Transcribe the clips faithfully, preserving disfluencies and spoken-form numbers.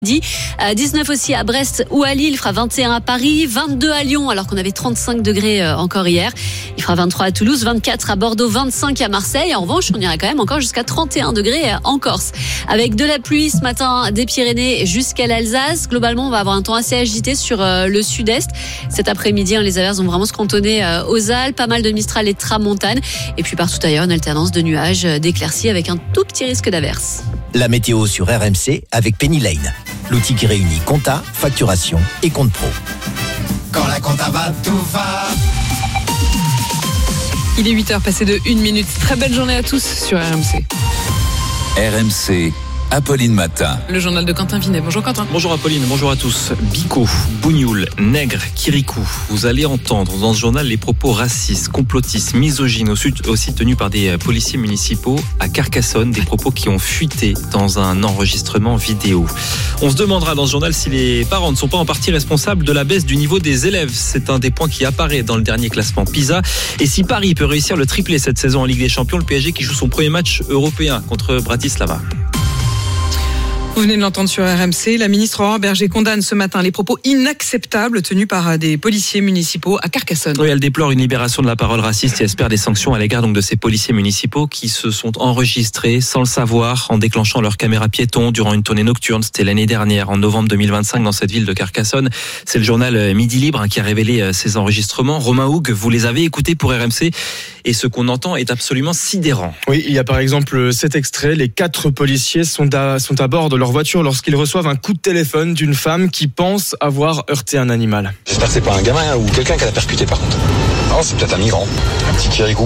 dix-neuf aussi à Brest ou à Lille, il fera vingt et un à Paris, vingt-deux à Lyon alors qu'on avait trente-cinq degrés encore hier. Il fera vingt-trois à Toulouse, vingt-quatre à Bordeaux, vingt-cinq à Marseille. En revanche, on ira quand même encore jusqu'à trente et un degrés en Corse. Avec de la pluie ce matin des Pyrénées jusqu'à l'Alsace. Globalement, on va avoir un temps assez agité sur le sud-est. Cet après-midi, les averses vont vraiment se cantonner aux Alpes. Pas mal de Mistral et de tramontane. Et puis partout ailleurs, une alternance de nuages, d'éclaircies avec un tout petit risque d'averses. La météo sur R M C avec Penny Lane. L'outil qui réunit compta, facturation et compte pro. Quand la compta va, tout va. Il est huit heures passées de une minute. Très belle journée à tous sur R M C. R M C, Apolline Matin. Le journal de Quentin Vinet. Bonjour Quentin. Bonjour Apolline, bonjour à tous. Bico, bougnoul, nègre, kirikou. Vous allez entendre dans ce journal les propos racistes, complotistes, misogynes aussi tenus par des policiers municipaux à Carcassonne. Des propos qui ont fuité dans un enregistrement vidéo. On se demandera dans ce journal si les parents ne sont pas en partie responsables de la baisse du niveau des élèves. C'est un des points qui apparaît dans le dernier classement PISA. Et si Paris peut réussir le triplé cette saison en Ligue des Champions, le P S G qui joue son premier match européen contre Bratislava. Vous venez de l'entendre sur R M C. La ministre Aurore Berger condamne ce matin les propos inacceptables tenus par des policiers municipaux à Carcassonne. Oui, elle déplore une libération de la parole raciste et espère des sanctions à l'égard donc de ces policiers municipaux qui se sont enregistrés sans le savoir en déclenchant leur caméra piéton durant une tournée nocturne. C'était l'année dernière, en novembre deux mille vingt-cinq, dans cette ville de Carcassonne. C'est le journal Midi Libre qui a révélé ces enregistrements. Romain Houg, vous les avez écoutés pour R M C et ce qu'on entend est absolument sidérant. Oui, il y a par exemple cet extrait. Les quatre policiers sont à, sont à bord de leur voiture lorsqu'ils reçoivent un coup de téléphone d'une femme qui pense avoir heurté un animal. J'espère que c'est pas un gamin ou quelqu'un qui l'a percuté par contre. Non, c'est peut-être un migrant, un petit kirikou.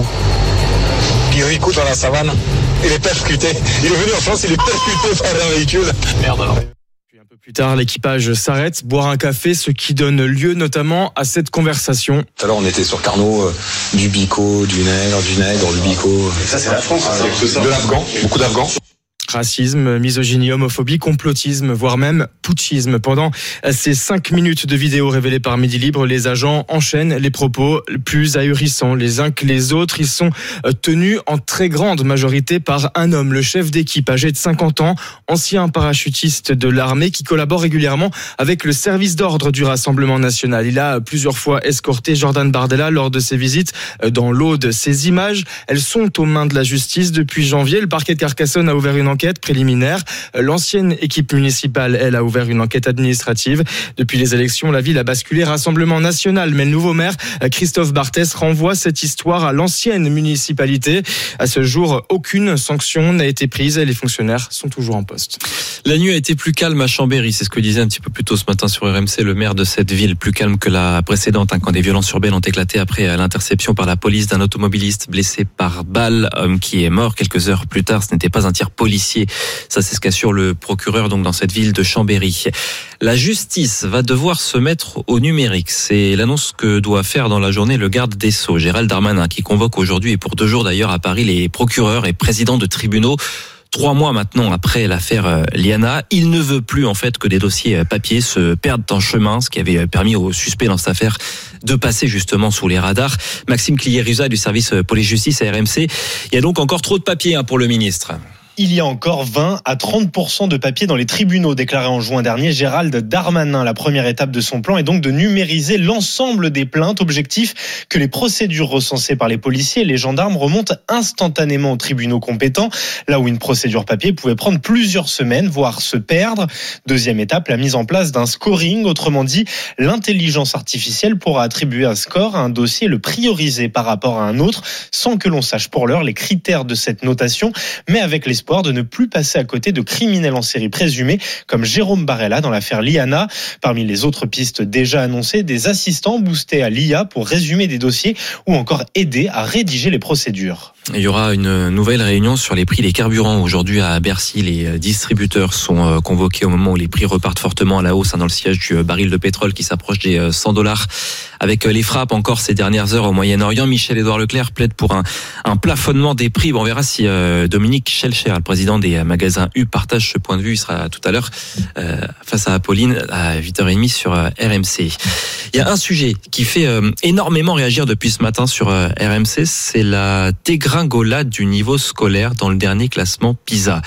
Kirikou dans la savane, il est percuté. Il est venu en France, il est percuté par un véhicule. Merde alors. Puis un peu plus tard, l'équipage s'arrête, boire un café, ce qui donne lieu notamment à cette conversation. Tout à l'heure, on était sur Carnot, euh, du bico, du nègre, du nègre, du bico. Ça, c'est la France, c'est de l'Afghan, beaucoup d'Afghans. Racisme, misogynie, homophobie, complotisme, voire même putschisme. Pendant ces cinq minutes de vidéo révélées par Midi Libre, les agents enchaînent les propos plus ahurissants les uns que les autres. Ils sont tenus en très grande majorité par un homme, le chef d'équipe âgé de cinquante ans, ancien parachutiste de l'armée qui collabore régulièrement avec le service d'ordre du Rassemblement national. Il a plusieurs fois escorté Jordan Bardella lors de ses visites dans l'Aude. Ces images, elles sont aux mains de la justice depuis janvier. Le parquet de Carcassonne a ouvert une enquête préliminaire. L'ancienne équipe municipale, elle, a ouvert une enquête administrative. Depuis les élections, la ville a basculé Rassemblement national. Mais le nouveau maire, Christophe Barthès, renvoie cette histoire à l'ancienne municipalité. À ce jour, aucune sanction n'a été prise et les fonctionnaires sont toujours en poste. La nuit a été plus calme à Chambéry. C'est ce que disait un petit peu plus tôt ce matin sur R M C le maire de cette ville. Plus calme que la précédente, hein, quand des violences urbaines ont éclaté après l'interception par la police d'un automobiliste blessé par balle, homme qui est mort quelques heures plus tard. Ce n'était pas un tir policier. Ça, c'est ce qu'assure le procureur donc dans cette ville de Chambéry. La justice va devoir se mettre au numérique. C'est l'annonce que doit faire dans la journée le garde des Sceaux, Gérald Darmanin, qui convoque aujourd'hui et pour deux jours d'ailleurs à Paris les procureurs et présidents de tribunaux. Trois mois maintenant après l'affaire Liana, il ne veut plus en fait que des dossiers papier se perdent en chemin, ce qui avait permis aux suspects dans cette affaire de passer justement sous les radars. Maxime Clier-Ruza du service police-justice à R M C. Il y a donc encore trop de papier hein, pour le ministre. Il y a encore vingt à trente pour cent de papier dans les tribunaux, déclaré en juin dernier Gérald Darmanin. La première étape de son plan est donc de numériser l'ensemble des plaintes. Objectif, que les procédures recensées par les policiers et les gendarmes remontent instantanément aux tribunaux compétents, là où une procédure papier pouvait prendre plusieurs semaines, voire se perdre. Deuxième étape, la mise en place d'un scoring. Autrement dit, l'intelligence artificielle pourra attribuer un score à un dossier et le prioriser par rapport à un autre, sans que l'on sache pour l'heure les critères de cette notation, mais avec les de ne plus passer à côté de criminels en série présumés comme Jérôme Barella dans l'affaire Liana. Parmi les autres pistes déjà annoncées, des assistants boostés à l'I A pour résumer des dossiers ou encore aider à rédiger les procédures. Il y aura une nouvelle réunion sur les prix des carburants. Aujourd'hui à Bercy, les distributeurs sont convoqués au moment où les prix repartent fortement à la hausse dans le sillage du baril de pétrole qui s'approche des cent dollars. Avec les frappes encore ces dernières heures au Moyen-Orient, Michel-Édouard Leclerc plaide pour un, un plafonnement des prix. Bon, on verra si euh, Dominique Schelcher, le président des magasins U, partage ce point de vue. Il sera tout à l'heure euh, face à Apolline à huit heures trente sur euh, R M C. Il y a un sujet qui fait euh, énormément réagir depuis ce matin sur euh, R M C, c'est la dégringolade du niveau scolaire dans le dernier classement PISA.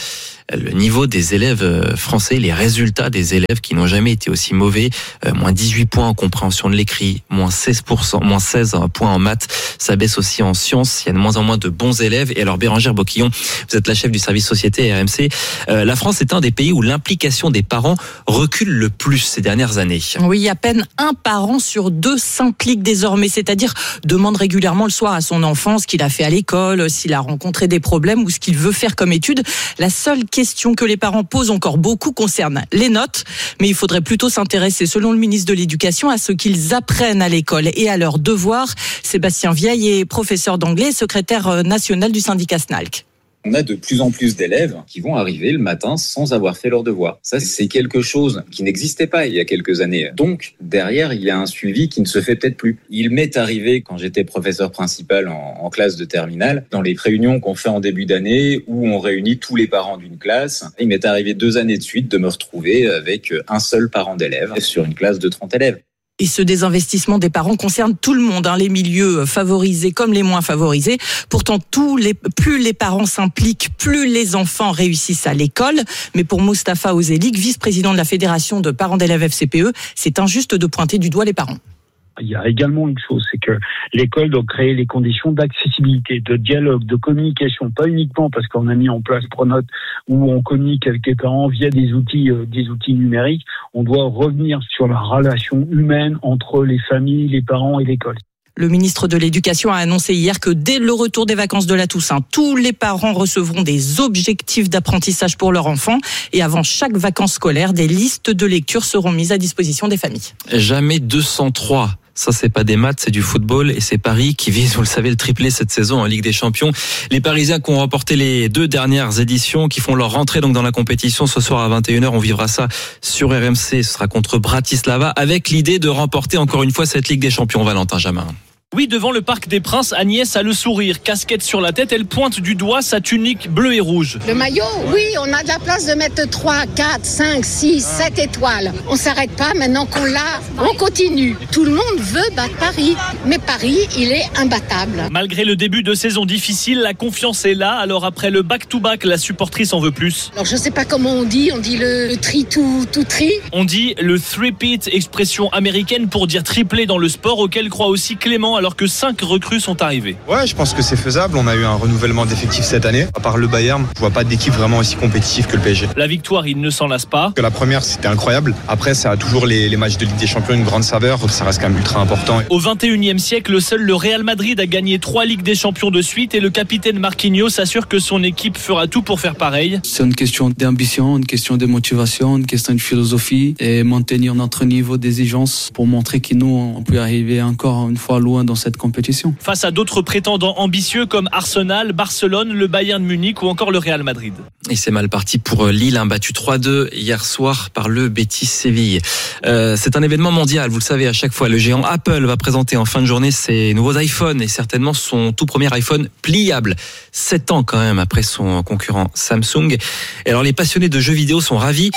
le niveau des élèves français, les résultats des élèves qui n'ont jamais été aussi mauvais. Euh, moins dix-huit points en compréhension de l'écrit, moins seize pour cent, moins seize points en maths. Ça baisse aussi en sciences. Il y a de moins en moins de bons élèves. Et alors, Bérangère Boquillon, vous êtes la chef du service société R M C. Euh, la France est un des pays où l'implication des parents recule le plus ces dernières années. Oui, à peine un parent sur deux s'implique désormais, c'est-à-dire demande régulièrement le soir à son enfant ce qu'il a fait à l'école, s'il a rencontré des problèmes ou ce qu'il veut faire comme étude. La seule question que les parents posent encore beaucoup concerne les notes, mais il faudrait plutôt s'intéresser, selon le ministre de l'Éducation, à ce qu'ils apprennent à l'école et à leurs devoirs. Sébastien Vieille est professeur d'anglais, secrétaire national du syndicat S N A L C. On a de plus en plus d'élèves qui vont arriver le matin sans avoir fait leurs devoirs. Ça, c'est quelque chose qui n'existait pas il y a quelques années. Donc, derrière, il y a un suivi qui ne se fait peut-être plus. Il m'est arrivé, quand j'étais professeur principal en, en classe de terminale, dans les réunions qu'on fait en début d'année, où on réunit tous les parents d'une classe, il m'est arrivé deux années de suite de me retrouver avec un seul parent d'élève sur une classe de trente élèves. Et ce désinvestissement des parents concerne tout le monde, hein, les milieux favorisés comme les moins favorisés. Pourtant, tous les, plus les parents s'impliquent, plus les enfants réussissent à l'école. Mais pour Moustapha Ozelik, vice-président de la Fédération de parents d'élèves F C P E, c'est injuste de pointer du doigt les parents. Il y a également une chose, c'est que l'école doit créer les conditions d'accessibilité, de dialogue, de communication, pas uniquement parce qu'on a mis en place Pronote où on communique avec les parents via des outils, euh, des outils numériques. On doit revenir sur la relation humaine entre les familles, les parents et l'école. Le ministre de l'Éducation a annoncé hier que dès le retour des vacances de la Toussaint, tous les parents recevront des objectifs d'apprentissage pour leurs enfants. Et avant chaque vacances scolaires, des listes de lecture seront mises à disposition des familles. Jamais deux cent trois. Ça, c'est pas des maths, c'est du football et c'est Paris qui vise, vous le savez, le triplé cette saison en Ligue des Champions. Les Parisiens qui ont remporté les deux dernières éditions, qui font leur rentrée donc dans la compétition ce soir à vingt et une heures. On vivra ça sur R M C. Ce sera contre Bratislava avec l'idée de remporter encore une fois cette Ligue des Champions. Valentin Jamin. Oui, devant le Parc des Princes, Agnès a le sourire, casquette sur la tête, elle pointe du doigt sa tunique bleue et rouge. Le maillot, oui, on a de la place de mettre trois, quatre, cinq, six, sept étoiles. On s'arrête pas, maintenant qu'on l'a, on continue. Tout le monde veut battre Paris, mais Paris, il est imbattable. Malgré le début de saison difficile, la confiance est là, alors après le back-to-back, la supportrice en veut plus. Alors je sais pas comment on dit, on dit le, le tri tout, tout tri. On dit le three-peat, expression américaine pour dire triplé dans le sport, auquel croit aussi Clément, alors que cinq recrues sont arrivées. Ouais, je pense que c'est faisable. On a eu un renouvellement d'effectifs cette année. À part le Bayern, je vois pas d'équipe vraiment aussi compétitive que le P S G. La victoire, il ne s'en lasse pas. Que la première, c'était incroyable. Après, ça a toujours les, les matchs de Ligue des Champions une grande saveur. Ça reste quand même ultra important. Au vingt et unième siècle, seul le Real Madrid a gagné trois Ligues des Champions de suite et le capitaine Marquinhos s'assure que son équipe fera tout pour faire pareil. C'est une question d'ambition, une question de motivation, une question de philosophie et maintenir notre niveau d'exigence pour montrer que nous, on peut arriver encore une fois loin dans cette compétition. Face à d'autres prétendants ambitieux comme Arsenal, Barcelone, le Bayern Munich ou encore le Real Madrid. Et c'est mal parti pour Lille, hein, battu trois deux hier soir par le Betis Séville. Euh, c'est un événement mondial, vous le savez à chaque fois. Le géant Apple va présenter en fin de journée ses nouveaux iPhones et certainement son tout premier iPhone pliable. Sept ans quand même après son concurrent Samsung. Et alors les passionnés de jeux vidéo sont ravis.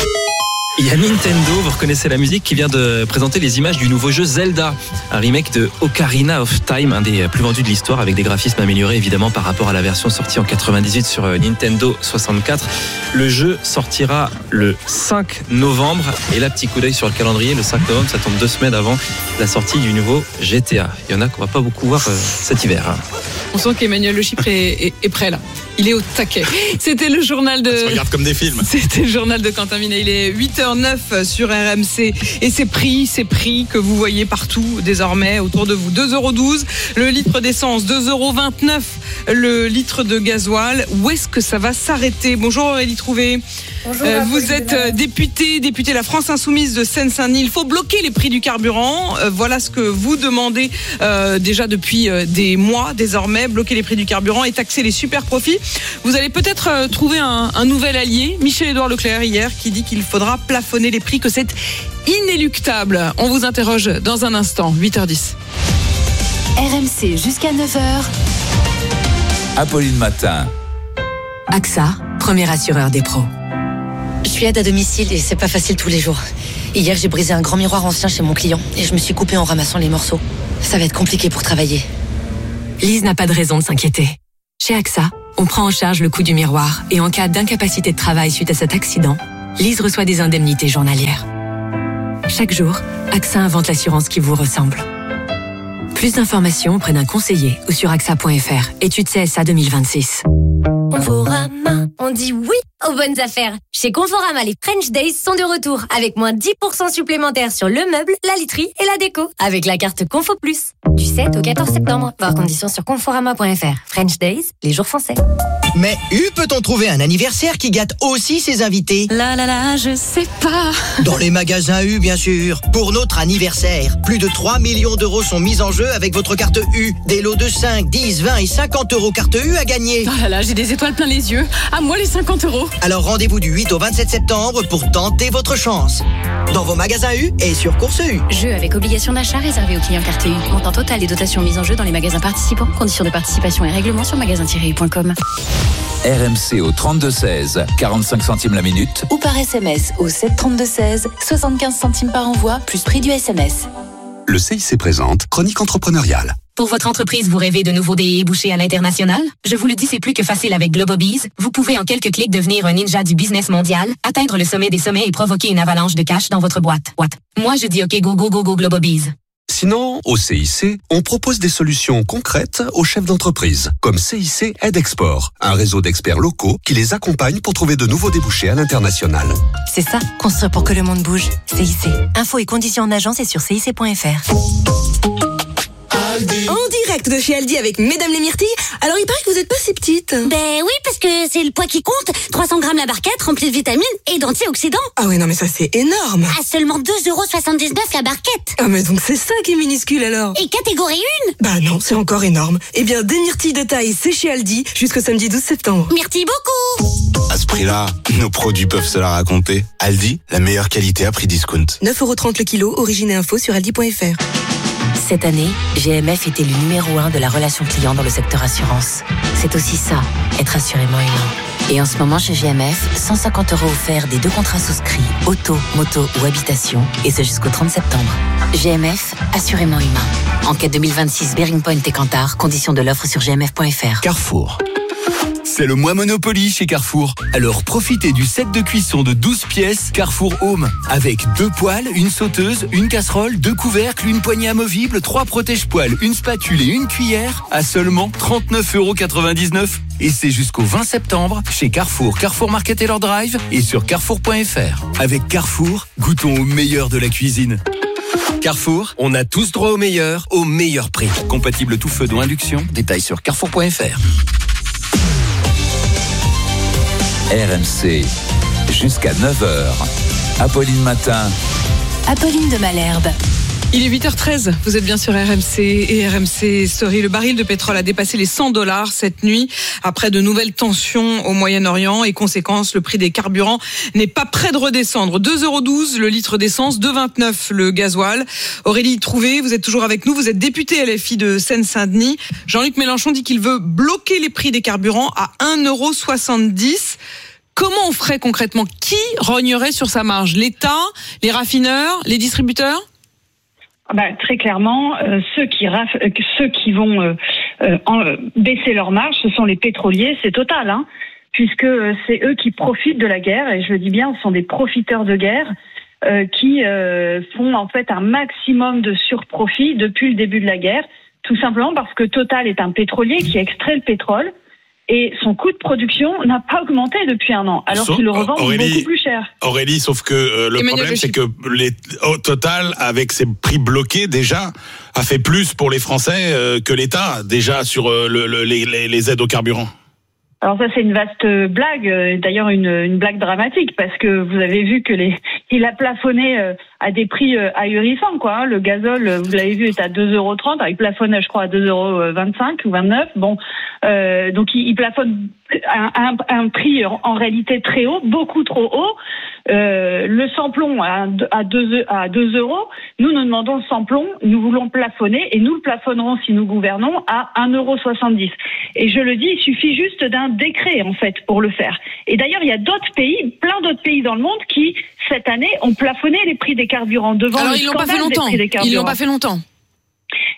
Il y a Nintendo, vous reconnaissez la musique, qui vient de présenter les images du nouveau jeu Zelda, un remake de Ocarina of Time, un des plus vendus de l'histoire, avec des graphismes améliorés évidemment par rapport à la version sortie en quatre-vingt-dix-huit sur Nintendo soixante-quatre. Le jeu sortira le cinq novembre, et là, petit coup d'œil sur le calendrier, le cinq novembre, ça tombe deux semaines avant la sortie du nouveau G T A. Il y en a qu'on va pas beaucoup voir euh, cet hiver. On sent qu'Emmanuel Le Chypre est, est, est prêt là. Il est au taquet. C'était le journal de... Ça se regarde comme des films. C'était le journal de Quentin Minet. Il est huit heures neuf sur R M C. Et ces prix, ces prix que vous voyez partout désormais autour de vous. deux euros douze le litre d'essence, deux euros vingt-neuf le litre de gasoil. Où est-ce que ça va s'arrêter? Bonjour Aurélie Trouvé. Bonjour. Euh, vous êtes députée, députée La France Insoumise de Seine-Saint-Denis. Il faut bloquer les prix du carburant. Euh, voilà ce que vous demandez euh, déjà depuis euh, des mois désormais. Bloquer les prix du carburant et taxer les super profits. Vous allez peut-être euh, trouver un, un nouvel allié. Michel-Édouard Leclerc hier qui dit qu'il faudra plafonner les prix, que c'est inéluctable. On vous interroge dans un instant. huit heures dix. R M C jusqu'à neuf heures. Apolline Matin. A X A, premier assureur des pros. Je suis aide à domicile et c'est pas facile tous les jours. Hier, j'ai brisé un grand miroir ancien chez mon client et je me suis coupée en ramassant les morceaux. Ça va être compliqué pour travailler. Lise n'a pas de raison de s'inquiéter. Chez A X A, on prend en charge le coût du miroir et en cas d'incapacité de travail suite à cet accident, Lise reçoit des indemnités journalières. Chaque jour, AXA invente l'assurance qui vous ressemble. Plus d'informations auprès d'un conseiller ou sur A X A point F R. Étude C S A deux mille vingt-six. Conforama, on dit oui aux bonnes affaires. Chez Conforama, les French Days sont de retour avec moins dix pour cent supplémentaires sur le meuble, la literie et la déco avec la carte Confo Plus. Du sept au quatorze septembre. Voir conditions sur conforama point F R. French Days, les jours français. Mais U peut-on trouver un anniversaire qui gâte aussi ses invités? Là là là, je sais pas. Dans les magasins U, bien sûr. Pour notre anniversaire, plus de trois millions d'euros sont mis en jeu avec votre carte U. Des lots de cinq, dix, vingt et cinquante euros carte U à gagner. Oh là là, j'ai des étoiles plein les yeux. À moi les cinquante euros. Alors rendez-vous du huit au vingt-sept septembre pour tenter votre chance. Dans vos magasins U et sur Course U. Jeu avec obligation d'achat réservé aux clients carte U. Montant total des dotations mises en jeu dans les magasins participants. Conditions de participation et règlements sur magasin tiret u point com. R M C au trente-deux seize, quarante-cinq centimes la minute. Ou par S M S au sept trente-deux seize, soixante-quinze centimes par envoi, plus prix du S M S. Le C I C présente Chronique entrepreneuriale. Pour votre entreprise, vous rêvez de nouveaux débouchés à l'international? Je vous le dis, c'est plus que facile avec Globobiz. Vous pouvez en quelques clics devenir un ninja du business mondial, atteindre le sommet des sommets et provoquer une avalanche de cash dans votre boîte. What? Moi, je dis OK, go, go, go, go, Globobiz. Sinon, au C I C, on propose des solutions concrètes aux chefs d'entreprise, comme C I C Aide Export, un réseau d'experts locaux qui les accompagne pour trouver de nouveaux débouchés à l'international. C'est ça, construire pour que le monde bouge. C I C. Infos et conditions en agence et sur C I C point F R. En direct de chez Aldi avec Mesdames les Myrtilles. Alors il paraît que vous êtes pas si petite. Ben oui, parce que c'est le poids qui compte. trois cents grammes la barquette, remplie de vitamines et d'antioxydants. Ah ouais, non mais ça c'est énorme. À seulement deux euros soixante-dix-neuf la barquette. Ah mais donc c'est ça qui est minuscule alors. Et catégorie un. Bah non, c'est encore énorme. Eh bien, des myrtilles de taille, c'est chez Aldi jusqu'au samedi douze septembre. Myrtilles beaucoup. À ce prix-là, nos produits peuvent se la raconter. Aldi, la meilleure qualité à prix discount. neuf euros trente le kilo, origine et info sur aldi point F R. Cette année, G M F était le numéro un de la relation client dans le secteur assurance. C'est aussi ça, être assurément humain. Et en ce moment, chez G M F, cent cinquante euros offerts des deux contrats souscrits, auto, moto ou habitation, et ce jusqu'au trente septembre. G M F, assurément humain. Enquête deux mille vingt-six, Bearing Point et Kantar, conditions de l'offre sur g m f point f r. Carrefour. C'est le mois Monopoly chez Carrefour. Alors profitez du set de cuisson de douze pièces Carrefour Home. Avec deux poêles, une sauteuse, une casserole, deux couvercles, une poignée amovible, trois protège-poêles, une spatule et une cuillère à seulement trente-neuf euros quatre-vingt-dix-neuf. Et c'est jusqu'au vingt septembre chez Carrefour, Carrefour Market Taylor Drive et sur carrefour point f r. Avec Carrefour, goûtons au meilleur de la cuisine. Carrefour, on a tous droit au meilleur, au meilleur prix. Compatible tout feu dont induction, détails sur carrefour point f r. R M C, jusqu'à neuf heures. Apolline Matin. Apolline de Malherbe. Il est huit heures treize, vous êtes bien sur R M C et R M C Story. Le baril de pétrole a dépassé les cent dollars cette nuit après de nouvelles tensions au Moyen-Orient et conséquence, le prix des carburants n'est pas prêt de redescendre. deux euros douze le litre d'essence, deux euros vingt-neuf le gasoil. Aurélie Trouvé, vous êtes toujours avec nous, vous êtes députée L F I de Seine-Saint-Denis. Jean-Luc Mélenchon dit qu'il veut bloquer les prix des carburants à un euro soixante-dix. Comment on ferait concrètement? Qui rognerait sur sa marge? L'État, les raffineurs, les distributeurs? Bah, très clairement, euh, ceux qui raf... euh, ceux qui vont euh, euh, en, euh, baisser leur marge, ce sont les pétroliers, c'est Total, hein, puisque euh, c'est eux qui profitent de la guerre, et je le dis bien, ce sont des profiteurs de guerre euh, qui euh, font en fait un maximum de surprofit depuis le début de la guerre, tout simplement parce que Total est un pétrolier qui extrait le pétrole. Et son coût de production n'a pas augmenté depuis un an, alors qu'il le revend Aurélie, beaucoup plus cher. Aurélie, sauf que euh, le Emmanuel problème, Béchit. c'est que les, au Total, avec ses prix bloqués déjà, a fait plus pour les Français euh, que l'État, déjà sur euh, le, le, les, les aides au carburant. Alors ça, c'est une vaste blague, d'ailleurs une, une blague dramatique, parce que vous avez vu que les, il a plafonné à des prix ahurissants, quoi. Le gazole, vous l'avez vu, est à deux euros trente, il plafonne, je crois, à deux euros vingt-cinq ou vingt-neuf. Bon, euh, donc il, il plafonne un, un, un prix en, en réalité très haut, beaucoup trop haut. Euh, le samplon à, à, deux, à deux euros, nous nous demandons le samplon, nous voulons plafonner, et nous le plafonnerons si nous gouvernons à un euro soixante-dix. Et je le dis, il suffit juste d'un décret, en fait, pour le faire. Et d'ailleurs, il y a d'autres pays, plein d'autres pays dans le monde qui, cette année, ont plafonné les prix des carburants devant Alors, le ils l'ont pas fait scandale des longtemps. prix des carburants. Ils l'ont pas fait longtemps.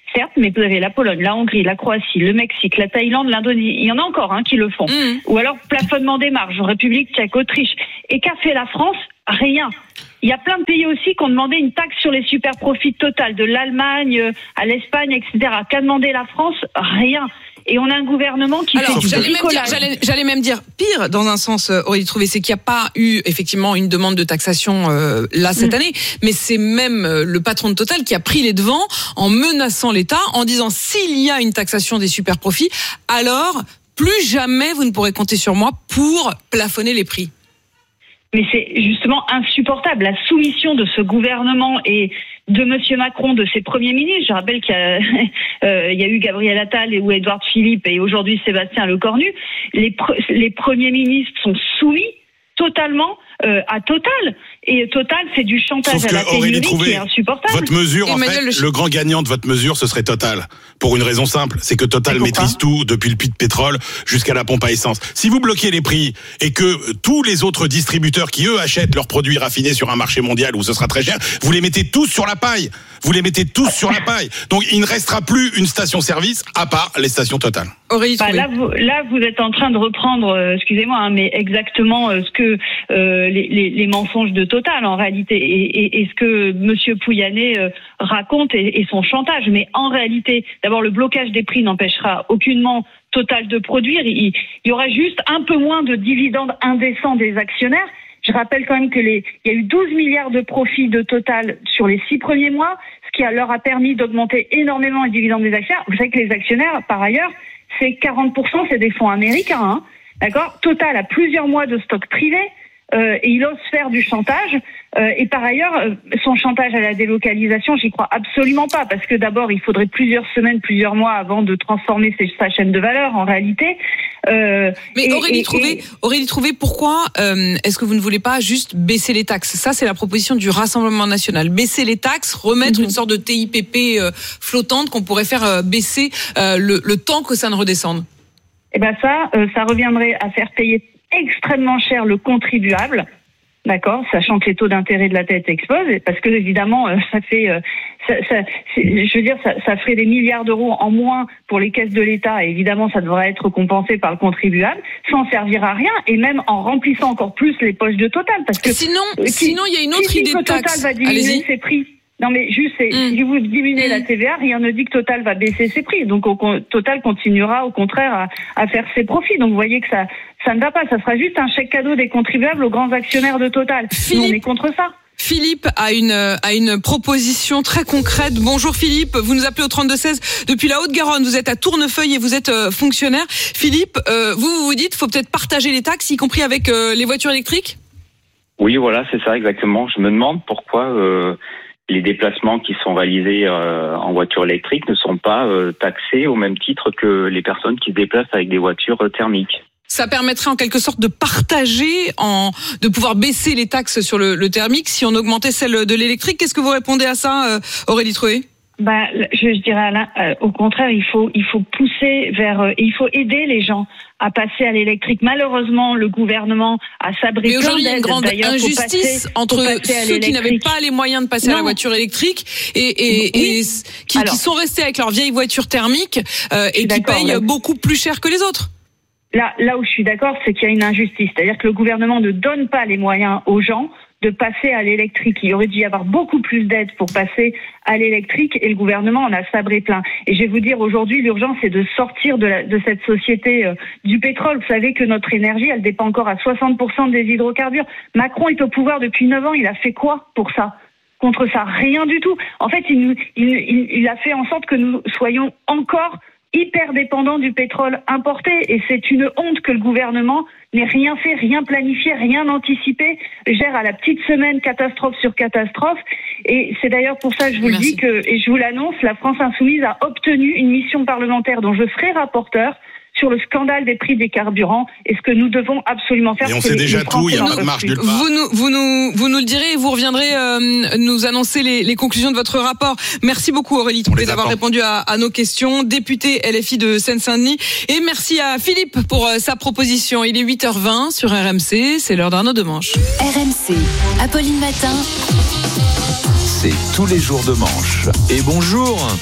certes, mais vous avez la Pologne, la Hongrie, la Croatie, le Mexique, la Thaïlande, l'Indonésie. Il y en a encore hein, qui le font. Mmh. Ou alors plafonnement des marges, République tchèque, Autriche. Et qu'a fait la France ? Rien. Il y a plein de pays aussi qui ont demandé une taxe sur les super profits totales, de l'Allemagne à l'Espagne, et cetera. Qu'a demandé la France ? Rien. Et on a un gouvernement qui Alors, fait du j'allais même, dire, bricolage. j'allais, j'allais même dire pire, dans un sens, Aurélie Trouvé, c'est qu'il n'y a pas eu effectivement une demande de taxation euh, là cette mmh. année, mais c'est même euh, le patron de Total qui a pris les devants en menaçant l'État, en disant s'il y a une taxation des super profits, alors plus jamais vous ne pourrez compter sur moi pour plafonner les prix. Mais c'est justement insupportable, la soumission de ce gouvernement et de Monsieur Macron, de ses premiers ministres. Je rappelle qu'il y a, euh, il y a eu Gabriel Attal ou Édouard Philippe et aujourd'hui Sébastien Lecornu. Les, pre- les premiers ministres sont soumis totalement euh, à Total. Et Total fait du chantage Sauf à la que, Aurélie pénurie qui est insupportable. Votre mesure, en Emmanuel fait, le... le grand gagnant de votre mesure, ce serait Total. Pour une raison simple, c'est que Total maîtrise tout, depuis le puits de pétrole jusqu'à la pompe à essence. Si vous bloquez les prix et que tous les autres distributeurs qui, eux, achètent leurs produits raffinés sur un marché mondial où ce sera très cher, vous les mettez tous sur la paille. Vous les mettez tous sur la paille. Donc, il ne restera plus une station-service à part les stations Total. Aurélie bah, là, vous, là, vous êtes en train de reprendre, euh, excusez-moi, hein, mais exactement euh, ce que euh, les, les, les mensonges de Total en réalité et, et, et ce que Monsieur Pouyanné euh, raconte et, et son chantage. Mais en réalité, d'abord, le blocage des prix n'empêchera aucunement Total de produire. Il, il y aura juste un peu moins de dividendes indécents des actionnaires. Je rappelle quand même que les, il y a eu douze milliards de profits de Total sur les six premiers mois, ce qui leur a permis d'augmenter énormément les dividendes des actionnaires. Vous savez que les actionnaires, par ailleurs, c'est quarante pour cent, c'est des fonds américains, hein, d'accord ? Total a plusieurs mois de stock privé euh, et il ose faire du chantage. Euh, et par ailleurs, euh, son chantage à la délocalisation, j'y crois absolument pas, parce que d'abord, il faudrait plusieurs semaines, plusieurs mois avant de transformer ses, sa chaîne de valeur en réalité. Euh, Mais et, Aurélie et, Trouvé, et... Aurélie Trouvé, pourquoi euh, est-ce que vous ne voulez pas juste baisser les taxes ? Ça, c'est la proposition du Rassemblement national. Baisser les taxes, remettre mm-hmm. une sorte de T I P P euh, flottante qu'on pourrait faire euh, baisser euh, le, le temps que ça ne redescende. Eh ben ça, euh, ça reviendrait à faire payer extrêmement cher le contribuable. D'accord, sachant que les taux d'intérêt de la dette explosent, parce que évidemment, euh, ça fait, euh, ça, ça, je veux dire, ça, ça ferait des milliards d'euros en moins pour les caisses de l'État. Et évidemment, ça devrait être compensé par le contribuable, sans servir à rien, et même en remplissant encore plus les poches de Total, parce que sinon, euh, qui, sinon, il y a une autre qui idée dit de que Total taxe. va diminuer Allez-y. ses prix. Non mais juste, c'est, mmh. si vous diminuez mmh. la T V A, rien ne dit que Total va baisser ses prix. Donc au, Total continuera au contraire à, à faire ses profits. Donc vous voyez que ça, ça ne va pas. Ça sera juste un chèque cadeau des contribuables aux grands actionnaires de Total. Philippe, Nous, on est contre ça. Philippe a une, a une proposition très concrète. Bonjour Philippe, vous nous appelez au trente-deux seize depuis la Haute-Garonne. Vous êtes à Tournefeuille et vous êtes euh, fonctionnaire. Philippe, euh, vous vous, vous dites, faut peut-être partager les taxes, y compris avec euh, les voitures électriques ? Oui, voilà, c'est ça exactement. Je me demande pourquoi euh, les déplacements qui sont réalisés euh, en voiture électrique ne sont pas euh, taxés au même titre que les personnes qui se déplacent avec des voitures euh, thermiques. Ça permettrait en quelque sorte de partager, en, de pouvoir baisser les taxes sur le, le thermique si on augmentait celle de l'électrique. Qu'est-ce que vous répondez à ça, euh, Aurélie Trouvé ? Bah, je, je dirais Alain, euh, au contraire, il faut il faut pousser vers, euh, il faut aider les gens à passer à l'électrique. Malheureusement, le gouvernement a sabré Mais plein aujourd'hui, il y a une grande D'ailleurs, injustice passer, entre ceux qui n'avaient pas les moyens de passer non. à la voiture électrique et, et, oui. et qui, Alors, qui sont restés avec leur vieille voiture thermique euh, et qui payent là. beaucoup plus cher que les autres. Là, là où je suis d'accord, c'est qu'il y a une injustice. C'est-à-dire que le gouvernement ne donne pas les moyens aux gens de passer à l'électrique. Il aurait dû y avoir beaucoup plus d'aides pour passer à l'électrique et le gouvernement en a sabré plein. Et je vais vous dire, aujourd'hui, l'urgence, c'est de sortir de, la, de cette société euh, du pétrole. Vous savez que notre énergie, elle dépend encore à soixante pour cent des hydrocarbures. Macron est au pouvoir depuis neuf ans. Il a fait quoi pour ça ? Contre ça, rien du tout. En fait, il, nous, il, il, il a fait en sorte que nous soyons encore hyper dépendants du pétrole importé. Et c'est une honte que le gouvernement n'ait rien fait, rien planifié, rien anticipé, gère à la petite semaine catastrophe sur catastrophe. Et c'est d'ailleurs pour ça que je vous Merci. le dis que, et je vous l'annonce, la France Insoumise a obtenu une mission parlementaire dont je serai rapporteur sur le scandale des prix des carburants et ce que nous devons absolument faire. Et on sait déjà tout, il n'y a pas de marge nulle part. Vous nous, vous nous, vous nous le direz et vous reviendrez euh, nous annoncer les, les conclusions de votre rapport. Merci beaucoup Aurélie Trouvé d'avoir répondu à, à nos questions. Députée L F I de Seine-Saint-Denis. Et merci à Philippe pour euh, sa proposition. Il est huit heures vingt sur R M C. C'est l'heure d'Arnaud Demanche. R M C, Apolline Matin. C'est tous les jours de manche. Et bonjour.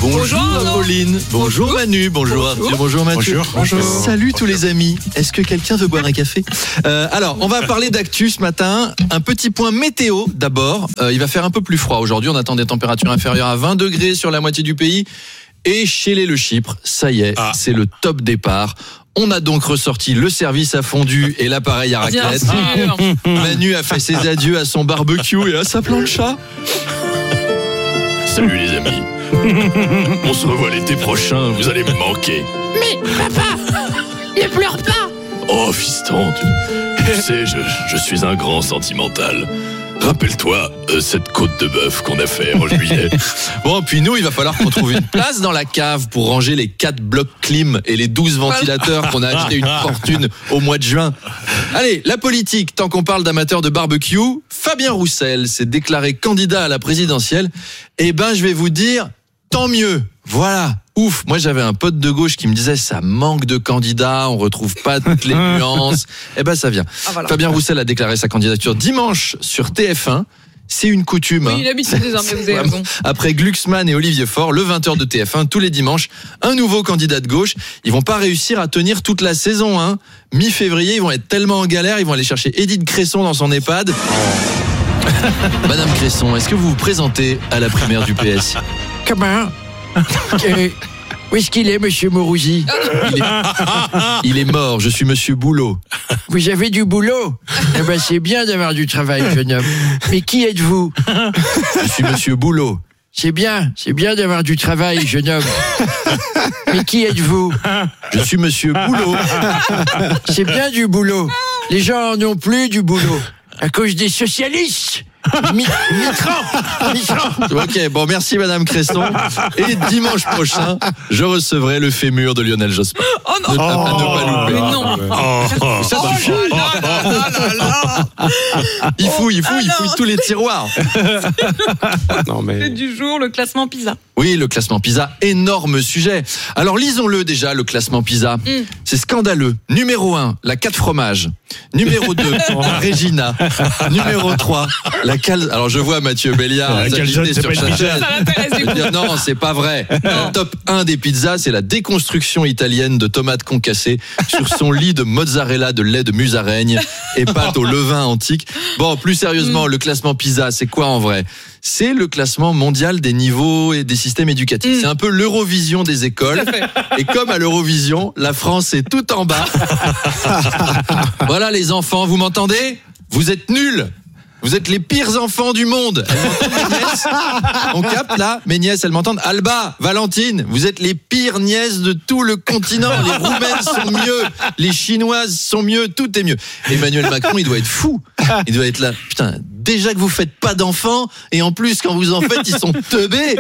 Bonjour, Bonjour, Pauline. Bonjour, bonjour Manu. Bonjour, bonjour Arthur. Bonjour Mathieu. Bonjour. Bonjour. Salut tous les amis. Est-ce que quelqu'un veut boire un café? euh, Alors, on va parler d'actu ce matin. Un petit point météo d'abord. Euh, il va faire un peu plus froid aujourd'hui. On attend des températures inférieures à vingt degrés sur la moitié du pays. Et chez les Le Chypre, ça y est, ah. c'est le top départ. On a donc ressorti le service à fondu et l'appareil à raclette. Manu a fait ses adieux à son barbecue et à sa plancha. Salut les amis. On se revoit l'été prochain, vous allez me manquer. Mais papa, ne pleure pas. Oh fiston, tu, tu sais, je, je suis un grand sentimental. Rappelle-toi euh, cette côte de bœuf qu'on a fait en juillet. Bon, puis nous, il va falloir qu'on trouve une place dans la cave pour ranger les quatre blocs clim et les douze ventilateurs qu'on a acheté une fortune au mois de juin. Allez, la politique, tant qu'on parle d'amateurs de barbecue, Fabien Roussel s'est déclaré candidat à la présidentielle. Eh ben, je vais vous dire, tant mieux. Voilà. Ouf, moi j'avais un pote de gauche qui me disait ça manque de candidats, on retrouve pas toutes les nuances. Eh ben ça vient. Ah, voilà. Fabien Roussel a déclaré sa candidature dimanche sur T F un. C'est une coutume. Oui, l'habitude désormais, vous avez raison. Après Glucksmann et Olivier Faure, le vingt heures de T F un, tous les dimanches, un nouveau candidat de gauche. Ils vont pas réussir à tenir toute la saison, hein. Mi-février, ils vont être tellement en galère, ils vont aller chercher Edith Cresson dans son EHPAD. Madame Cresson, est-ce que vous vous présentez à la primaire du P S? Comment? euh, Où est-ce qu'il est, monsieur Mourouzi? il est, il est mort, je suis monsieur Boulot. Vous avez du boulot? Eh ben, c'est bien d'avoir du travail, jeune homme. Mais qui êtes-vous? Je suis monsieur Boulot. C'est bien, c'est bien d'avoir du travail, jeune homme. Mais qui êtes-vous? Je suis monsieur Boulot. C'est bien du boulot. Les gens n'ont plus du boulot à cause des socialistes. Mi- Mitran, Mitran. Ok, bon, merci Madame Cresson. Et dimanche prochain, je recevrai le fémur de Lionel Jospin. Oh non, ne, oh, à ne pas louper. Mais non. Oh, ça suffit. Oh là là là là. Il fouille, il fouille, il fouille tous les tiroirs. Non mais. C'est du jour le classement PISA. Oui, le classement PISA, énorme sujet. Alors lisons-le déjà, le classement PISA. Mm. C'est scandaleux. Numéro un, la quatre fromages. Numéro deux, Regina. Numéro trois, la cal... Alors je vois Mathieu Béliard s'agiter sur sa chaise. Non, c'est pas vrai. Le top un des pizzas, c'est la déconstruction italienne de tomates concassées sur son lit de mozzarella de lait de musaraigne et pâte au levain antique. Bon, plus sérieusement, mm. le classement PISA, c'est quoi en vrai? C'est le classement mondial des niveaux et des systèmes éducatifs. Mmh. C'est un peu l'Eurovision des écoles. Et comme à l'Eurovision, la France est tout en bas. Voilà les enfants, vous m'entendez? Vous êtes nuls. Vous êtes les pires enfants du monde. Elles m'entendent, mes nièces? On capte là? Mes nièces, elles m'entendent? Alba, Valentine, vous êtes les pires nièces de tout le continent. Les Roumaines sont mieux, les Chinoises sont mieux, tout est mieux. Emmanuel Macron, il doit être fou. Il doit être là. Putain, déjà que vous faites pas d'enfants, et en plus, quand vous en faites, ils sont teubés.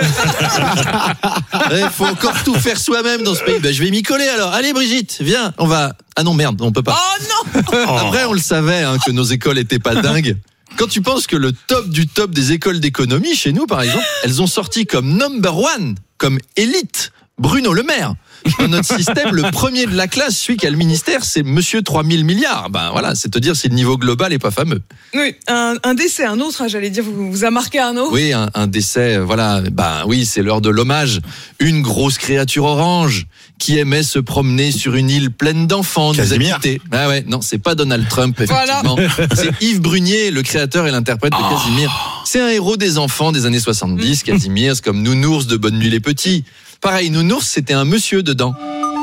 Il faut encore tout faire soi-même dans ce pays. Ben, je vais m'y coller alors. Allez Brigitte, viens, on va... Ah non, merde, on peut pas. Oh non. Après, on le savait, hein, que nos écoles étaient pas dingues. Quand tu penses que le top du top des écoles d'économie, chez nous par exemple, elles ont sorti comme number one, comme élite, Bruno Le Maire. Dans notre système, le premier de la classe, celui qui a le ministère, c'est monsieur trois mille milliards. Ben voilà, c'est te dire si le niveau global est pas fameux. Oui, un, un décès, un autre, j'allais dire, vous, vous a marqué Arnaud? Oui, un, un décès, voilà, ben oui, c'est l'heure de l'hommage. Une grosse créature orange qui aimait se promener sur une île pleine d'enfants. Casimir. Ah ouais, non, c'est pas Donald Trump, effectivement. Voilà. C'est Yves Brunier, le créateur et l'interprète de oh. Casimir. C'est un héros des enfants des années soixante-dix, Casimir, c'est comme Nounours de Bonne Nuit les Petits. Pareil, Nounours, c'était un monsieur dedans.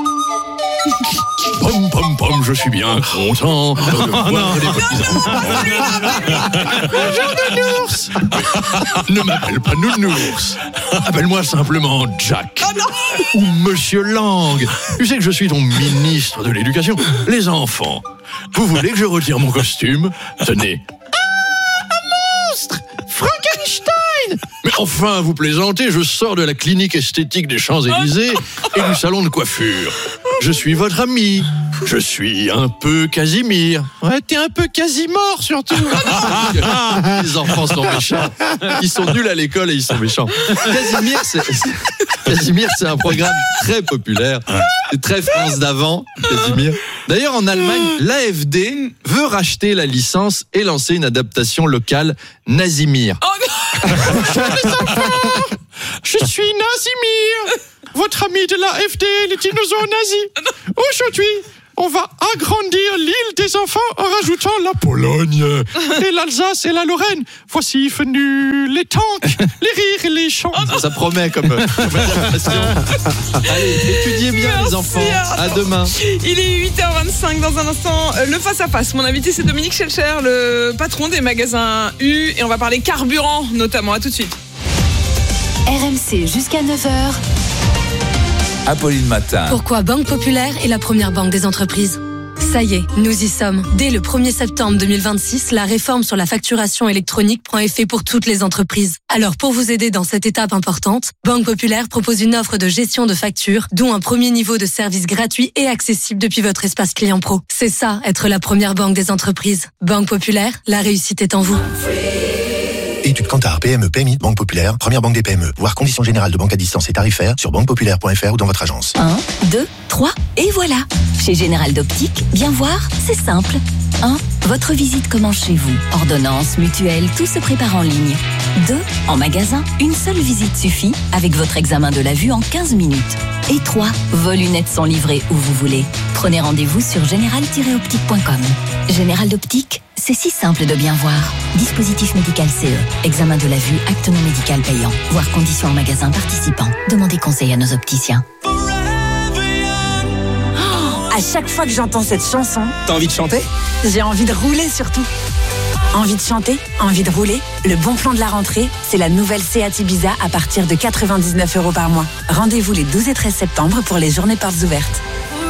Pom pom pom, je suis bien content de voir des petits enfants. Bonjour Nounours. Ne m'appelle pas Nounours. Appelle-moi simplement Jack. Oh non. Ou Monsieur Lang. Tu sais que je suis ton ministre de l'éducation. Les enfants, vous voulez que je retire mon costume? Tenez. Ah, un monstre! Frankenstein! Mais enfin, vous plaisantez, je sors de la clinique esthétique des Champs-Élysées et du salon de coiffure. Je suis votre ami. Je suis un peu Casimir. Ouais, t'es un peu quasi-mort, surtout. Les enfants sont méchants. Ils sont nuls à l'école et ils sont méchants. Casimir, c'est, Casimir, c'est un programme très populaire. C'est très France d'avant, Casimir. D'ailleurs, en Allemagne, l'A F D veut racheter la licence et lancer une adaptation locale, Nazimir. Oh non. Les enfants, je suis Nazimir, votre ami de l'A F D, les dinosaures nazis. Aujourd'hui, on va agrandir l'île des enfants en rajoutant la Pologne et l'Alsace et la Lorraine. Voici venus les tanks, les rires et les chants. Ça, ça promet comme, comme information. Allez, étudiez bien. Merci les enfants. À, à demain. Il est huit heures vingt-cinq dans un instant. Le face-à-face. Mon invité, c'est Dominique Schelcher, le patron des magasins U. Et on va parler carburant notamment. À tout de suite. R M C jusqu'à neuf heures. Apolline Matin. Pourquoi Banque Populaire est la première banque des entreprises ? Ça y est, nous y sommes. Dès le premier septembre deux mille vingt-six, la réforme sur la facturation électronique prend effet pour toutes les entreprises. Alors pour vous aider dans cette étape importante, Banque Populaire propose une offre de gestion de factures, dont un premier niveau de service gratuit et accessible depuis votre espace client pro. C'est ça, être la première banque des entreprises. Banque Populaire, la réussite est en vous. Études Kantar, P M E, P M I, Banque Populaire, première banque des P M E. Voir conditions générales de banque à distance et tarifaires sur banque populaire point f r ou dans votre agence. un, deux, trois, et voilà. Chez Général d'Optique, bien voir, c'est simple. un. Votre visite commence chez vous. Ordonnance, mutuelle, tout se prépare en ligne. deux. En magasin, une seule visite suffit avec votre examen de la vue en quinze minutes. Et trois. Vos lunettes sont livrées où vous voulez. Prenez rendez-vous sur général tiret optique point com. Général d'Optique, c'est si simple de bien voir. Dispositif médical C E. Examen de la vue, acte non médical payant. Voir conditions en magasin participant. Demandez conseil à nos opticiens. À chaque fois que j'entends cette chanson, t'as envie de chanter ? J'ai envie de rouler surtout. Envie de chanter, envie de rouler. Le bon plan de la rentrée, c'est la nouvelle Seat Ibiza à partir de quatre-vingt-dix-neuf euros par mois. Rendez-vous les douze et treize septembre pour les journées portes ouvertes.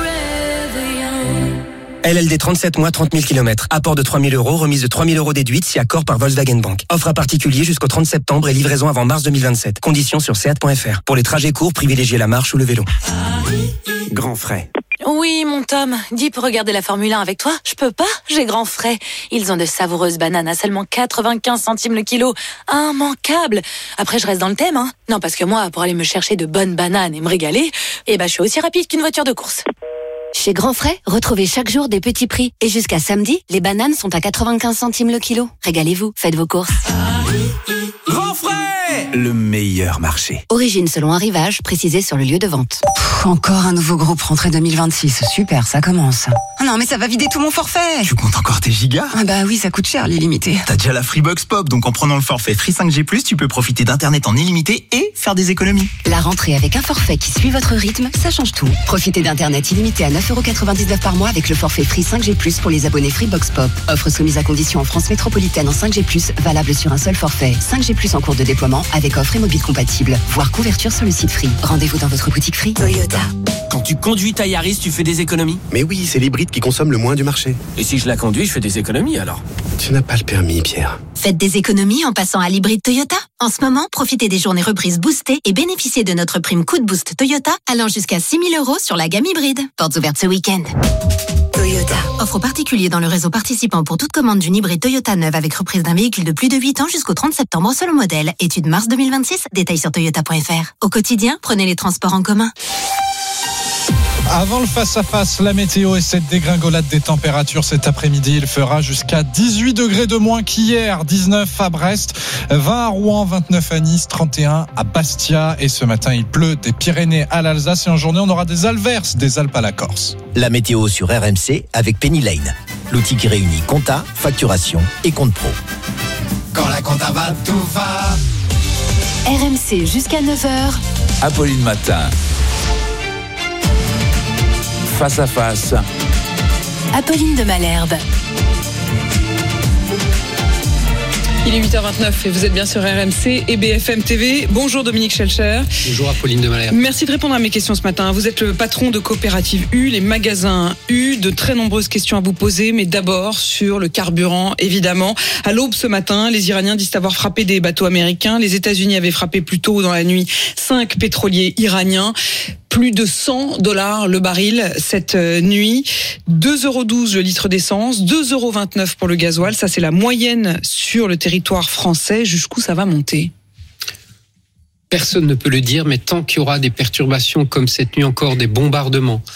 L L D trente-sept mois, trente mille kilomètres. Apport de trois mille euros, remise de trois mille euros déduite si accord par Volkswagen Bank. Offre à particulier jusqu'au trente septembre et livraison avant mars deux mille vingt-sept. Conditions sur seat point f r. Pour les trajets courts, privilégiez la marche ou le vélo. Grand frais. Oui, mon Tom, dis pour regarder la Formule un avec toi. Je peux pas, j'ai grand frais. Ils ont de savoureuses bananes à seulement quatre-vingt-quinze centimes le kilo. Immanquable. Après, je reste dans le thème, hein. Non, parce que moi, pour aller me chercher de bonnes bananes et me régaler, eh ben, je suis aussi rapide qu'une voiture de course. Chez Grand Frais, retrouvez chaque jour des petits prix. Et jusqu'à samedi, les bananes sont à quatre-vingt-quinze centimes le kilo. Régalez-vous, faites vos courses. Grand Frais, le meilleur marché. Origine selon arrivage, précisé sur le lieu de vente. Pff, encore un nouveau groupe rentrée deux mille vingt-six. Super, ça commence. Oh non, mais ça va vider tout mon forfait. Tu comptes encore tes gigas ? Ah bah oui, ça coûte cher, l'illimité. T'as déjà la Freebox Pop, donc en prenant le forfait Free cinq G plus, tu peux profiter d'internet en illimité et faire des économies. La rentrée avec un forfait qui suit votre rythme, ça change tout. Profitez d'internet illimité à neuf euros quatre-vingt-dix-neuf par mois avec le forfait Free cinq G plus pour les abonnés Freebox Pop. Offre soumise à condition en France métropolitaine en cinq G plus, valable sur un seul forfait. cinq G plus en cours de déploiement avec offre et mobile compatible. Voir couverture sur le site Free. Rendez-vous dans votre boutique Free. Toyota. Quand tu conduis ta Yaris, tu fais des économies ? Mais oui, c'est l'hybride qui consomme le moins du marché. Et si je la conduis, je fais des économies alors ? Tu n'as pas le permis, Pierre. Faites des économies en passant à l'hybride Toyota. En ce moment, profitez des journées reprises boostées et bénéficiez de notre prime coup de boost Toyota allant jusqu'à six mille euros sur la gamme hybride. Portes ouvertes ce week-end. Toyota. Offre aux particuliers dans le réseau participant pour toute commande d'une hybride Toyota neuve avec reprise d'un véhicule de plus de huit ans jusqu'au trente septembre selon modèle. Étude mars deux mille vingt-six. Détails sur toyota point f r. Au quotidien, prenez les transports en commun. Avant le face-à-face, la météo et cette dégringolade des températures cet après-midi. Il fera jusqu'à dix-huit degrés de moins qu'hier, dix-neuf à Brest, vingt à Rouen, vingt-neuf à Nice, trente et un à Bastia. Et ce matin, il pleut des Pyrénées à l'Alsace et en journée, on aura des averses des Alpes à la Corse. La météo sur R M C avec Penny Lane, l'outil qui réunit compta, facturation et compte pro. Quand la compta va, tout va. R M C jusqu'à neuf heures. Apolline Matin. Face à face. Apolline de Malherbe. Il est huit heures vingt-neuf et vous êtes bien sur R M C et B F M T V. Bonjour Dominique Schelcher. Bonjour Apolline de Malherbe. Merci de répondre à mes questions ce matin. Vous êtes le patron de coopérative U, les magasins U. De très nombreuses questions à vous poser, mais d'abord sur le carburant, évidemment. À l'aube ce matin, les Iraniens disent avoir frappé des bateaux américains. Les États-Unis avaient frappé plus tôt dans la nuit cinq pétroliers iraniens. Plus de cent dollars le baril cette nuit, deux euros douze le litre d'essence, deux euros vingt-neuf pour le gasoil. Ça, c'est la moyenne sur le territoire français. Jusqu'où ça va monter ? Personne ne peut le dire, mais tant qu'il y aura des perturbations comme cette nuit encore, des bombardements,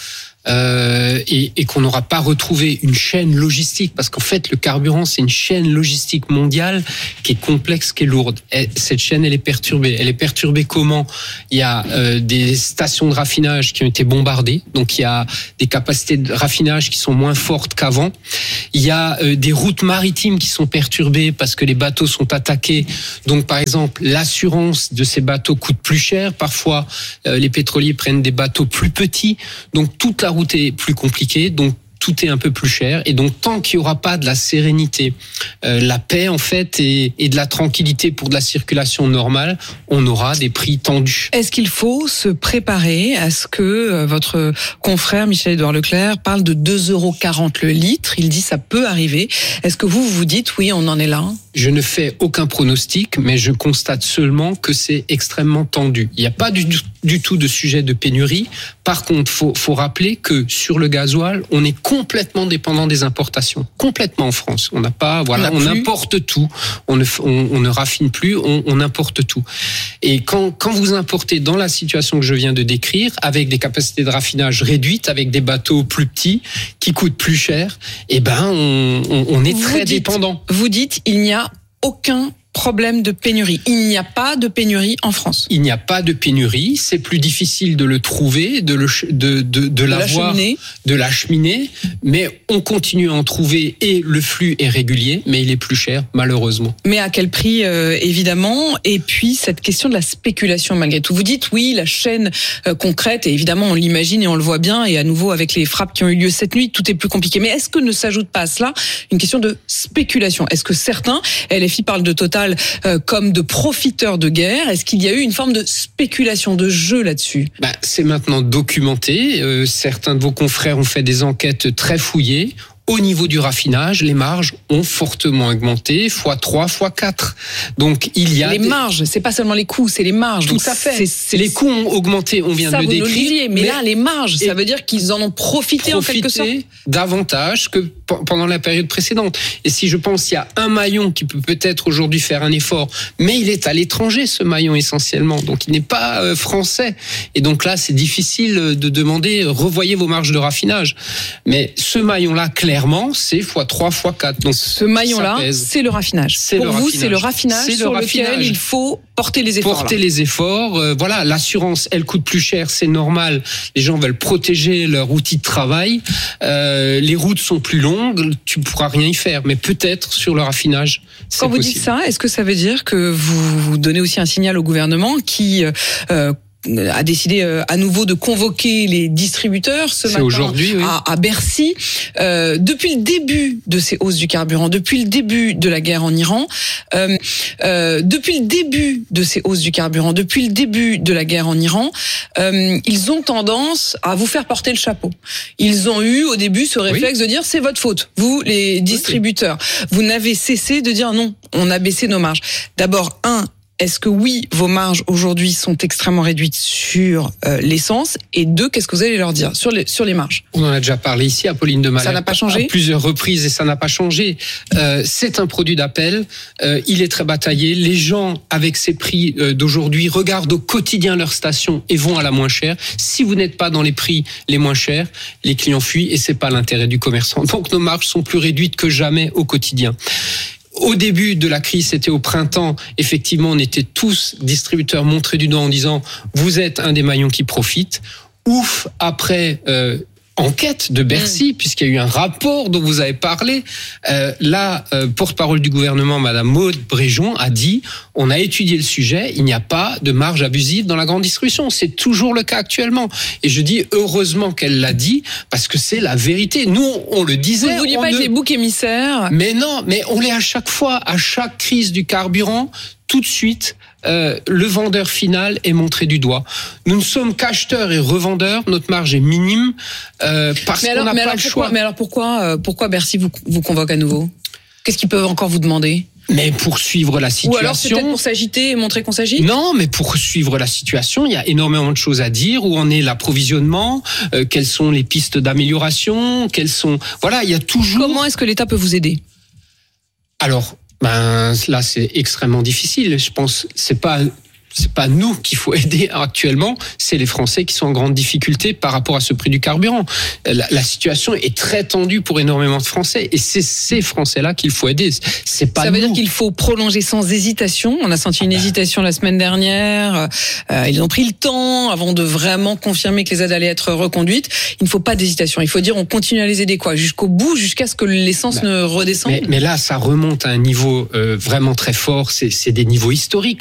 euh, et, et qu'on n'aura pas retrouvé une chaîne logistique, parce qu'en fait le carburant c'est une chaîne logistique mondiale qui est complexe, qui est lourde. Et cette chaîne elle est perturbée. Elle est perturbée comment ? Il y a euh, des stations de raffinage qui ont été bombardées, donc il y a des capacités de raffinage qui sont moins fortes qu'avant. Il y a euh, des routes maritimes qui sont perturbées parce que les bateaux sont attaqués. Donc par exemple l'assurance de ces bateaux coûte plus cher. Parfois euh, les pétroliers prennent des bateaux plus petits, donc toute la route est plus compliquée, donc tout est un peu plus cher. Et donc, tant qu'il n'y aura pas de la sérénité, euh, la paix, en fait, et, et de la tranquillité pour de la circulation normale, on aura des prix tendus. Est-ce qu'il faut se préparer à ce que euh, votre confrère Michel-Édouard Leclerc parle de deux euros quarante le litre ? Il dit ça peut arriver. Est-ce que vous, vous dites oui, on en est là ? Je ne fais aucun pronostic, mais je constate seulement que c'est extrêmement tendu. Il n'y a pas du, du tout de sujet de pénurie. Par contre, faut, faut rappeler que sur le gasoil, on est complètement dépendant des importations. Complètement en France. On n'a pas, voilà, on, on importe tout. On ne, on, on ne raffine plus, on, on importe tout. Et quand, quand vous importez dans la situation que je viens de décrire, avec des capacités de raffinage réduites, avec des bateaux plus petits, qui coûtent plus cher, eh ben, on, on, on est vous très dites, dépendant. Vous dites, il n'y a aucun problème de pénurie. Il n'y a pas de pénurie en France. Il n'y a pas de pénurie. C'est plus difficile de le trouver, de le, de, de, de l'avoir, de l'acheminer. Mais on continue à en trouver et le flux est régulier, mais il est plus cher, malheureusement. Mais à quel prix, euh, évidemment? Et puis, cette question de la spéculation, malgré tout. Vous dites, oui, la chaîne euh, concrète, et évidemment, on l'imagine et on le voit bien, et à nouveau, avec les frappes qui ont eu lieu cette nuit, tout est plus compliqué. Mais est-ce que ne s'ajoute pas à cela une question de spéculation? Est-ce que certains, L F I parle de Total Euh, comme de profiteurs de guerre? Est-ce qu'il y a eu une forme de spéculation, de jeu là-dessus? Bah, c'est maintenant documenté. Euh, certains de vos confrères ont fait des enquêtes très fouillées. Au niveau du raffinage, les marges ont fortement augmenté, fois trois, fois quatre. Donc, il y a... Les des... marges, c'est pas seulement les coûts, c'est les marges. Tout Donc, à fait. C'est, c'est... Les coûts ont augmenté, on vient ça, de le décrire. Nous le disiez, mais, mais là, les marges, ça veut dire qu'ils en ont profité, profité en quelque sorte. Davantage que p- pendant la période précédente. Et si je pense qu'il y a un maillon qui peut peut-être aujourd'hui faire un effort, mais il est à l'étranger, ce maillon, essentiellement. Donc, il n'est pas euh, français. Et donc là, c'est difficile de demander, revoyez vos marges de raffinage. Mais ce maillon-là, clairement, c'est fois trois, fois quatre. Donc, ce maillon-là, c'est le raffinage. C'est Pour le vous, raffinage. c'est le raffinage c'est sur le lequel raffinage. il faut porter les efforts. Porter là. les efforts. Euh, voilà, l'assurance, elle coûte plus cher, c'est normal. Les gens veulent protéger leur outil de travail. Euh, les routes sont plus longues, tu pourras rien y faire. Mais peut-être sur le raffinage, c'est Quand vous possible. dites ça, est-ce que ça veut dire que vous donnez aussi un signal au gouvernement qui euh, a décidé à nouveau de convoquer les distributeurs ce C'est matin aujourd'hui, oui. à, à Bercy. Euh, depuis le début de ces hausses du carburant, depuis le début de la guerre en Iran, euh, euh, depuis le début de ces hausses du carburant, depuis le début de la guerre en Iran, euh, ils ont tendance à vous faire porter le chapeau. Ils ont eu au début ce réflexe oui. de dire c'est votre faute, vous les distributeurs. Oui. Vous n'avez cessé de dire non, on a baissé nos marges. D'abord, un, est-ce que oui, vos marges aujourd'hui sont extrêmement réduites sur euh, l'essence? Et deux, qu'est-ce que vous allez leur dire sur les, sur les marges? On en a déjà parlé ici, Apolline de Malherbe. Ça n'a pas changé? À plusieurs reprises, et ça n'a pas changé. Euh, c'est un produit d'appel. Euh, il est très bataillé. Les gens, avec ces prix euh, d'aujourd'hui, regardent au quotidien leur station et vont à la moins chère. Si vous n'êtes pas dans les prix les moins chers, les clients fuient et c'est pas l'intérêt du commerçant. Donc nos marges sont plus réduites que jamais au quotidien. Au début de la crise, c'était au printemps, effectivement, on était tous distributeurs montrés du doigt en disant « vous êtes un des maillons qui profite ». Ouf, après... Euh, enquête de Bercy, mmh. puisqu'il y a eu un rapport dont vous avez parlé. Euh, la euh, porte-parole du gouvernement, Madame Maude Bréjon, a dit on a étudié le sujet, il n'y a pas de marge abusive dans la grande distribution. C'est toujours le cas actuellement. Et je dis heureusement qu'elle l'a dit, parce que c'est la vérité. Nous, on le disait. Vous ne vouliez pas ne... être les boucs émissaires? Mais non, mais on l'est à chaque fois, à chaque crise du carburant, tout de suite, euh, le vendeur final est montré du doigt. Nous ne sommes qu'acheteurs et revendeurs, notre marge est minime euh, parce mais qu'on alors, n'a mais pas alors le pourquoi, choix. Mais alors pourquoi, euh, pourquoi Bercy vous, vous convoque à nouveau? Qu'est-ce qu'ils peuvent encore vous demander? Mais pour suivre la situation. Ou alors c'est peut-être pour s'agiter et montrer qu'on s'agite? Non, mais pour suivre la situation, il y a énormément de choses à dire. Où en est l'approvisionnement? euh, Quelles sont les pistes d'amélioration? Quelles sont... Voilà, il y a toujours... Comment est-ce que l'État peut vous aider? Alors, ben là, c'est extrêmement difficile. Je pense, c'est pas c'est pas nous qu'il faut aider actuellement, c'est les Français qui sont en grande difficulté par rapport à ce prix du carburant. La, la situation est très tendue pour énormément de Français et c'est ces Français-là qu'il faut aider. C'est pas Ça veut nous. dire qu'il faut prolonger sans hésitation. On a senti une hésitation la semaine dernière. Euh, ils ont pris le temps avant de vraiment confirmer que les aides allaient être reconduites. Il ne faut pas d'hésitation. Il faut dire on continue à les aider quoi, jusqu'au bout, jusqu'à ce que l'essence bah, ne redescende. Mais, mais là, ça remonte à un niveau euh, vraiment très fort. C'est, c'est des niveaux historiques.